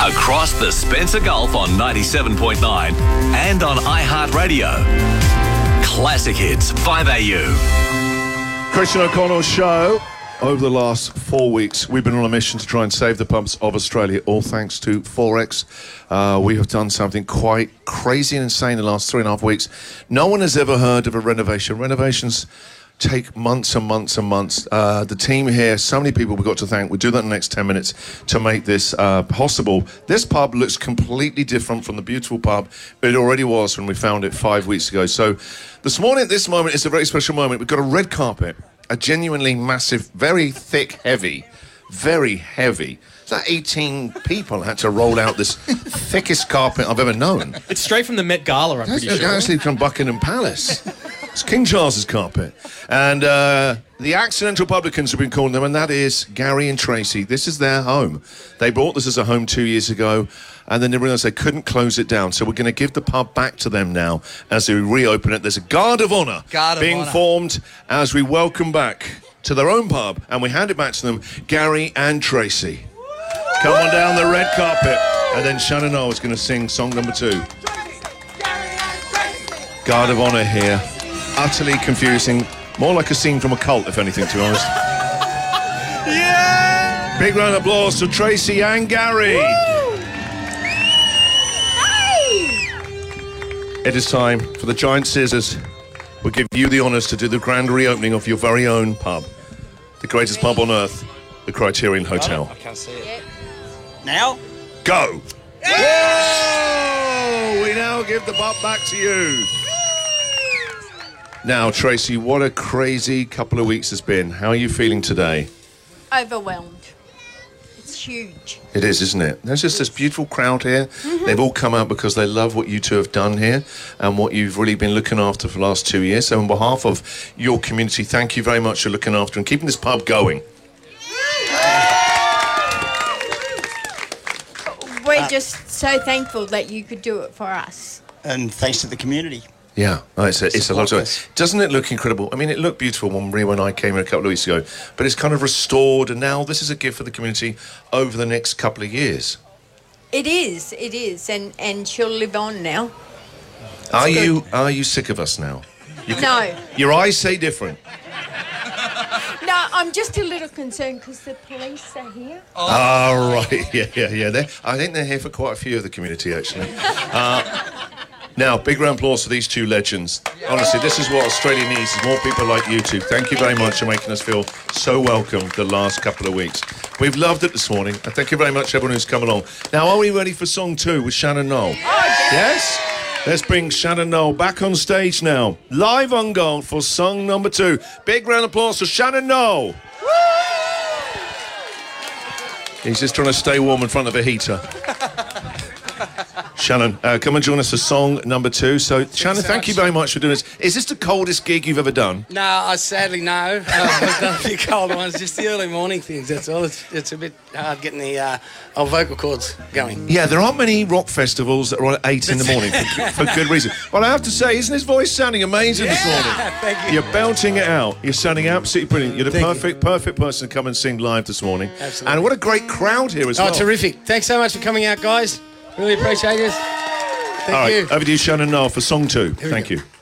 Across the Spencer Gulf on 97.9 and on iHeartRadio. Classic Hits 5AU. Christian O'Connell Show. Over the last 4 weeks, we've been on a mission to try and save the pubs of Australia, all thanks to Forex. We have done something quite crazy and insane in the last 3.5 weeks. No one has ever heard of a renovation. Renovations take months and months and months. The team here, so many people we've got to thank. We'll do that in the next 10 minutes to make this possible. This pub looks completely different from the beautiful pub it already was when we found it 5 weeks ago. So this morning, at this moment, is a very special moment. We've got a red carpet. A genuinely massive, very thick, very heavy. It's like 18 people had to roll out this thickest carpet I've ever known. It's straight from the Met Gala, I'm pretty sure. Actually from Buckingham Palace. It's King Charles's carpet. And the accidental publicans have been calling them, and that is Gary and Tracy. This is their home. They bought this as a home 2 years ago, and then they realised they couldn't close it down. So we're going to give the pub back to them now as we reopen it. There's a guard of honour being formed as we welcome back to their own pub, and we hand it back to them, Gary and Tracy. Come on down the red carpet. And then Shannon O is going to sing song number 2. Guard of honour here. Utterly confusing. More like a scene from a cult, if anything, to be honest. Yeah! Big round of applause to Tracy and Gary. Hey! It is time for the giant scissors. We'll give you the honours to do the grand reopening of your very own pub. The greatest pub on earth, the Criterion Hotel. I can't see it. Yep. Now? Go! Whoa! We now give the pub back to you. Now, Tracy, what a crazy couple of weeks has been. How are you feeling today? Overwhelmed. It's huge. It is, isn't it? There's just this beautiful crowd here. Mm-hmm. They've all come out because they love what you two have done here and what you've really been looking after for the last 2 years. So on behalf of your community, thank you very much for looking after and keeping this pub going. We're just so thankful that you could do it for us. And thanks to the community. Yeah, it's a lot of it. Doesn't it look incredible? I mean, it looked beautiful when Maria and I came here a couple of weeks ago, but it's kind of restored, and now this is a gift for the community over the next couple of years. It is, and she'll live on now. Are you sick of us now? No. Your eyes say different. No, I'm just a little concerned because the police are here. Oh, right. Yeah. I think they're here for quite a few of the community, actually. Now, big round of applause for these two legends. Honestly, this is what Australia needs, is more people like you two. Thank you very much for making us feel so welcome the last couple of weeks. We've loved it this morning, and thank you very much, everyone who's come along. Now, are we ready for song 2 with Shannon Noel? Yes? Let's bring Shannon Noel back on stage now, live on Gold for song number 2. Big round of applause for Shannon Noel. He's just trying to stay warm in front of a heater. Shannon, come and join us for song number 2. So, Shannon, thank you very much for doing this. Is this the coldest gig you've ever done? No, sadly no. I've done a few cold ones, just the early morning things, that's all. It's a bit hard getting the old vocal cords going. Yeah, there aren't many rock festivals that are on at 8 in the morning for good reason. Well, I have to say, isn't his voice sounding amazing this morning? Thank you. You're belting it out. You're sounding absolutely brilliant. You're the perfect person to come and sing live this morning. Absolutely. And what a great crowd here as well. Oh, terrific. Thanks so much for coming out, guys. Really appreciate it. Thank you. Over to you, Shannon Noel, for song 2. Thank you.